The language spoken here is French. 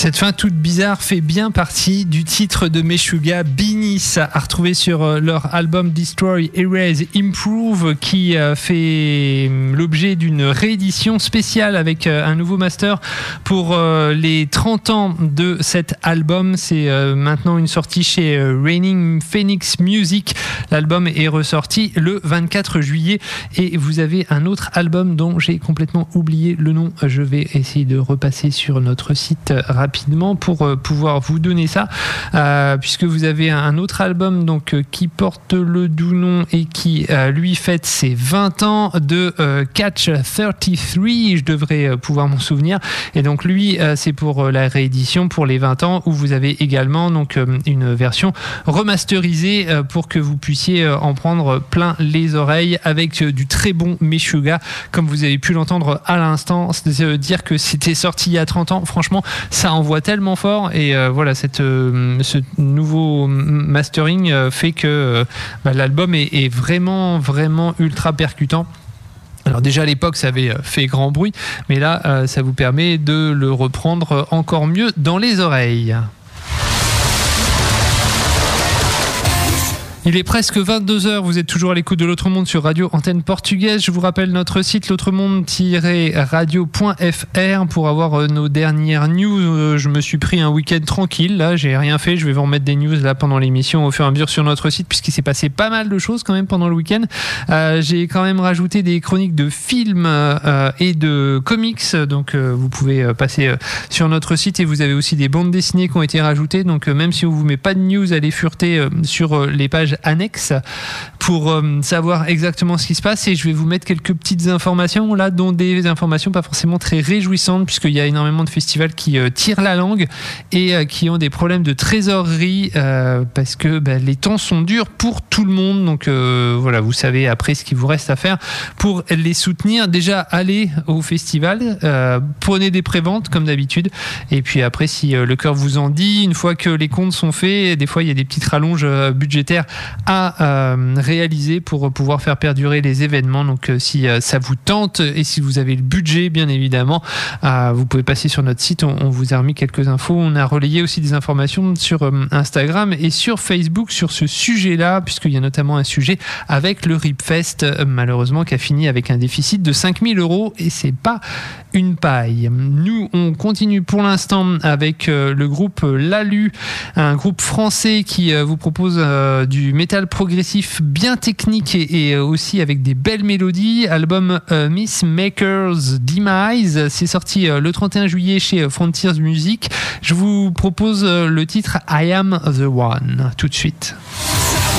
Cette fin toute bizarre fait bien partie du titre de Meshuggah, Beneath, à retrouver sur leur album Destroy, Erase, Improve, qui fait l'objet d'une réédition spéciale avec un nouveau master pour les 30 ans de cet album. C'est maintenant une sortie chez Raining Phoenix Music. L'album est ressorti le 24 juillet et vous avez un autre album dont j'ai complètement oublié le nom. Je vais essayer de repasser sur notre site rapidement pour pouvoir vous donner ça, puisque vous avez un autre album donc qui porte le doux nom et qui lui fête ses 20 ans de Catch 33, je devrais pouvoir m'en souvenir, et donc lui c'est pour la réédition pour les 20 ans, où vous avez également donc une version remasterisée pour que vous puissiez en prendre plein les oreilles avec du très bon Meshuggah, comme vous avez pu l'entendre à l'instant. C'est dire que c'était sorti il y a 30 ans, franchement ça envoie tellement fort, et voilà, ce nouveau mastering fait que l'album est vraiment ultra percutant. Alors déjà à l'époque ça avait fait grand bruit, mais là ça vous permet de le reprendre encore mieux dans les oreilles. Il est presque 22h, vous êtes toujours à l'écoute de l'Autre Monde sur Radio Antenne Portugaise. Je vous rappelle notre site l'autre-monde-radio.fr pour avoir nos dernières news. Je me suis pris un week-end tranquille, là, j'ai rien fait. Je vais vous remettre des news là pendant l'émission au fur et à mesure sur notre site, puisqu'il s'est passé pas mal de choses quand même pendant le week-end. J'ai quand même rajouté des chroniques de films et de comics, donc vous pouvez passer sur notre site, et vous avez aussi des bandes dessinées qui ont été rajoutées. Donc même si on vous met pas de news, allez fureter sur les pages annexes pour savoir exactement ce qui se passe, et je vais vous mettre quelques petites informations là, dont des informations pas forcément très réjouissantes, puisqu'il y a énormément de festivals qui tirent la langue et qui ont des problèmes de trésorerie parce que les temps sont durs pour tout le monde. Donc voilà, vous savez après ce qu'il vous reste à faire pour les soutenir. Déjà, allez au festival, prenez des préventes comme d'habitude, et puis après, si le cœur vous en dit, une fois que les comptes sont faits, des fois il y a des petites rallonges budgétaires à réaliser pour pouvoir faire perdurer les événements. Donc si ça vous tente et si vous avez le budget, bien évidemment, vous pouvez passer sur notre site. On vous a remis quelques infos. On a relayé aussi des informations sur Instagram et sur Facebook sur ce sujet-là, puisqu'il y a notamment un sujet avec le Ripfest, malheureusement, qui a fini avec un déficit de 5 000 €, et c'est pas une paille. Nous, on continue pour l'instant avec le groupe Lalu, un groupe français qui vous propose du métal progressif bien technique et aussi avec des belles mélodies. Album Miss Maker's Demise, c'est sorti le 31 juillet chez Frontiers Music. Je vous propose le titre I Am The One tout de suite.